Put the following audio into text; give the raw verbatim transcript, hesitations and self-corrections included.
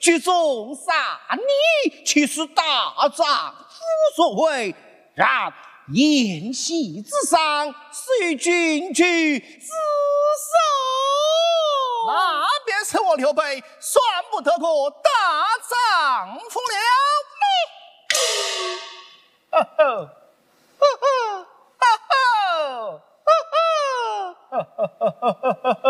举重三你，岂是大丈夫所为？然宴席之上，随君去自首。 那便是我刘备算不得个大丈夫了。呵呵呵呵呵呵呵呵呵呵呵呵